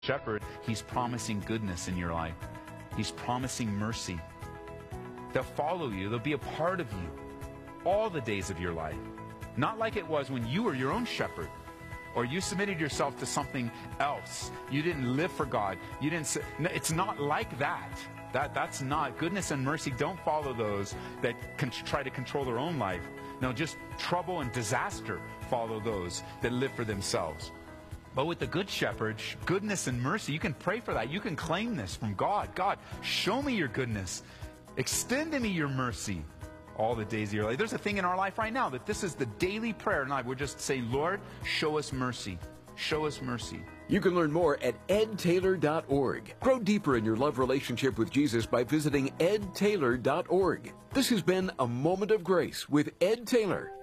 Shepherd, he's promising goodness in your life. He's promising mercy. They'll follow you. They'll be a part of you all the days of your life. Not like it was when you were your own shepherd, or you submitted yourself to something else. You didn't live for God. You didn't. It's not like that. That's not. Goodness and mercy don't follow those that try to control their own life. No, just trouble and disaster follow those that live for themselves. But with the Good Shepherd, goodness and mercy, you can pray for that. You can claim this from God. God, show me your goodness. Extend to me your mercy all the days of your life. There's a thing in our life right now that this is the daily prayer. And we're just saying, Lord, show us mercy. Show us mercy. You can learn more at edtaylor.org. Grow deeper in your love relationship with Jesus by visiting edtaylor.org. This has been A Moment of Grace with Ed Taylor.